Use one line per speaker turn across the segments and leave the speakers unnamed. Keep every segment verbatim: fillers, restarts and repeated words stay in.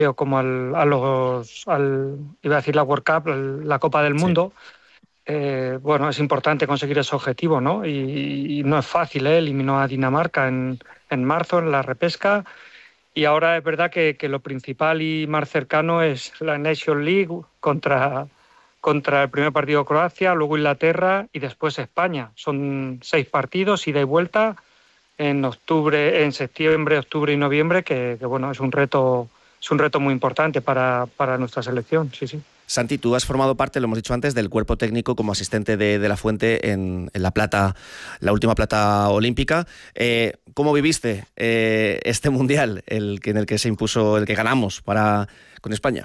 como al, a los, al, iba a decir la World Cup, la Copa del Mundo, sí. eh, bueno, es importante conseguir ese objetivo, ¿no? Y, y no es fácil, ¿eh? Eliminó a Dinamarca en, en marzo en la repesca, y ahora es verdad que, que lo principal y más cercano es la Nations League contra, contra el primer partido Croacia, luego Inglaterra y después España. Son seis partidos, ida y vuelta, en octubre, en septiembre, octubre y noviembre, que, que bueno, es un reto... Es un reto muy importante para, para nuestra selección, sí, sí.
Santi, tú has formado parte, lo hemos dicho antes, del cuerpo técnico como asistente de, de La Fuente en, en la plata, la última plata olímpica. Eh, ¿Cómo viviste eh, este mundial, el que, en el que se impuso, el que ganamos para con España?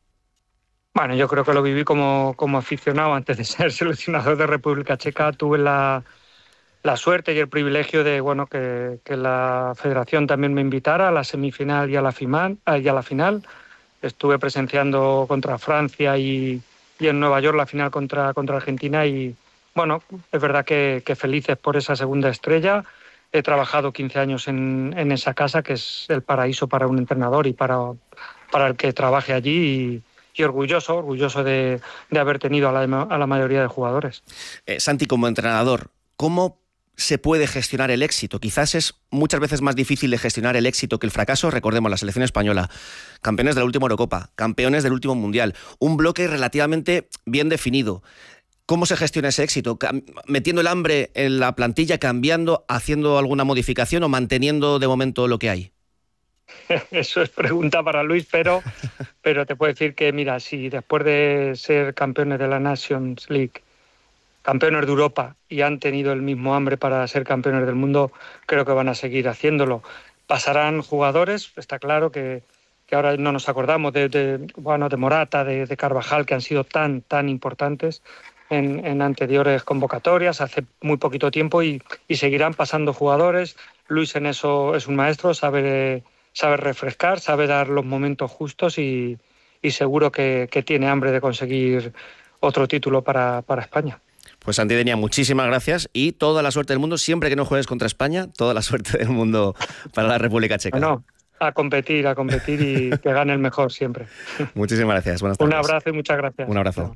Bueno, yo creo que lo viví como, como aficionado antes de ser seleccionador de República Checa. Tuve la, la suerte y el privilegio de bueno que, que la federación también me invitara a la semifinal y a la final. Y a la final. Estuve presenciando contra Francia y, y en Nueva York la final contra, contra Argentina y bueno, es verdad que, que felices por esa segunda estrella. He trabajado quince años en, en esa casa, que es el paraíso para un entrenador y para, para el que trabaje allí, y, y orgulloso, orgulloso de, de haber tenido a la, a la mayoría de jugadores.
Eh, Santi, como entrenador, ¿cómo se puede gestionar el éxito? Quizás es muchas veces más difícil de gestionar el éxito que el fracaso. Recordemos la selección española, campeones de la última Eurocopa, campeones del último Mundial, un bloque relativamente bien definido. ¿Cómo se gestiona ese éxito? ¿Metiendo el hambre en la plantilla, cambiando, haciendo alguna modificación o manteniendo de momento lo que hay?
Eso es pregunta para Luis, pero, pero te puedo decir que, mira, si después de ser campeones de la Nations League, campeones de Europa, y han tenido el mismo hambre para ser campeones del mundo, creo que van a seguir haciéndolo. Pasarán jugadores, está claro que, que ahora no nos acordamos de, de, bueno, de Morata, de, de Carvajal, que han sido tan, tan importantes en, en anteriores convocatorias, hace muy poquito tiempo, y, y seguirán pasando jugadores. Luis en eso es un maestro, sabe, sabe refrescar, sabe dar los momentos justos y, y seguro que, que tiene hambre de conseguir otro título para, para España.
Pues Santi Denia, muchísimas gracias y toda la suerte del mundo, siempre que no juegues contra España, toda la suerte del mundo para la República Checa.
Bueno, a competir, a competir y que gane el mejor siempre.
Muchísimas gracias, buenas tardes.
Un abrazo y muchas gracias.
Un abrazo.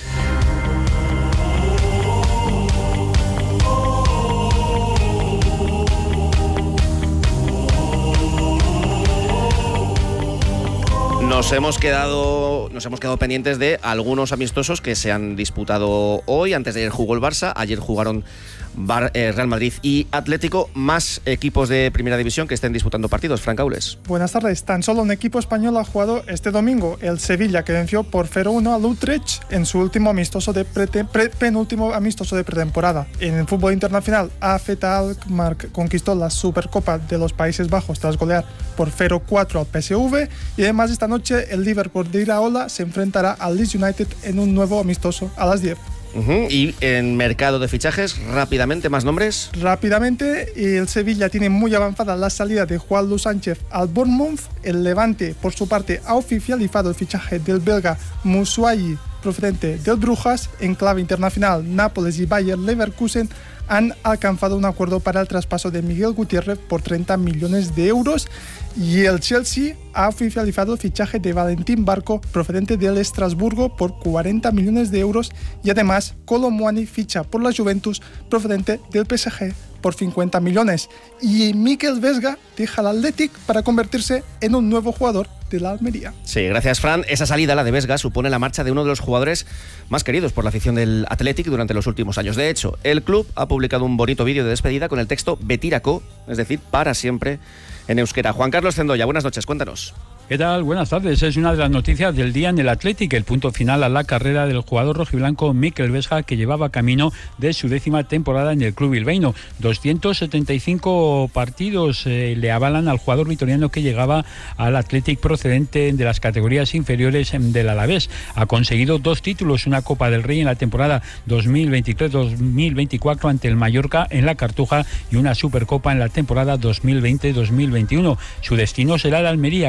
Nos hemos quedado, nos hemos quedado pendientes de algunos amistosos que se han disputado hoy. Antes de ayer jugó el Barça, ayer jugaron Bar, eh, Real Madrid y Atlético. Más equipos de primera división que estén disputando partidos. Frank Aules.
Buenas tardes. Tan solo un equipo español ha jugado este domingo, el Sevilla, que venció por cero uno al Utrecht en su último amistoso de pre, pre, penúltimo amistoso de pretemporada. En el fútbol internacional, A Z Alkmaar conquistó la Supercopa de los Países Bajos tras golear por cero cuatro al P S V, y además esta noche el Liverpool de Iraola se enfrentará al Leeds United en un nuevo amistoso a las diez.
Uh-huh. Y en mercado de fichajes, rápidamente, más nombres.
Rápidamente, el Sevilla tiene muy avanzada la salida de Juan Luis Sánchez al Bournemouth. El Levante, por su parte, ha oficializado el fichaje del belga Moussouayi, procedente del Brujas. En clave internacional, Nápoles y Bayer Leverkusen han alcanzado un acuerdo para el traspaso de Miguel Gutiérrez por treinta millones de euros. Y el Chelsea ha oficializado el fichaje de Valentín Barco, procedente del Estrasburgo, por cuarenta millones de euros. Y además, Kolo Muani ficha por la Juventus, procedente del P S G, por cincuenta millones. Y Mikel Vesga deja al Athletic para convertirse en un nuevo jugador de la Almería.
Sí, gracias, Fran. Esa salida, la de Vesga, supone la marcha de uno de los jugadores más queridos por la afición del Athletic durante los últimos años. De hecho, el club ha publicado un bonito vídeo de despedida con el texto Betirako, es decir, para siempre, en euskera. Juan Carlos Zendoya, buenas noches, cuéntanos.
¿Qué tal? Buenas tardes. Es una de las noticias del día en el Athletic, el punto final a la carrera del jugador rojiblanco Mikel Vesga, que llevaba camino de su décima temporada en el club bilbaíno. doscientos setenta y cinco partidos eh, le avalan al jugador vitoriano, que llegaba al Athletic procedente de las categorías inferiores del Alavés. Ha conseguido dos títulos, una Copa del Rey en la temporada dos mil veintitrés dos mil veinticuatro ante el Mallorca en la Cartuja y una Supercopa en la temporada dos mil veinte dos mil veintiuno. Su destino será el Almería, club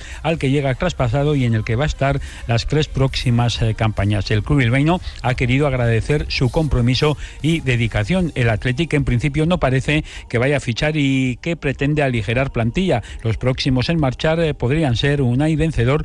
al que llega traspasado y en el que va a estar las tres próximas eh, campañas. El club bilbaíno ha querido agradecer su compromiso y dedicación. El Athletic en principio no parece que vaya a fichar y que pretende aligerar plantilla. Los próximos en marchar eh, podrían ser Unai Vencedor